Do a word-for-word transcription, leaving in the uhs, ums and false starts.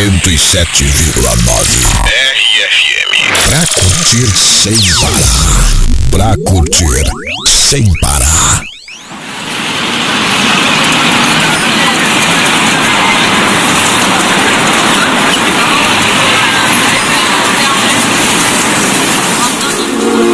cento e sete vírgula nove. R F M. Pra curtir sem parar. Pra curtir sem parar.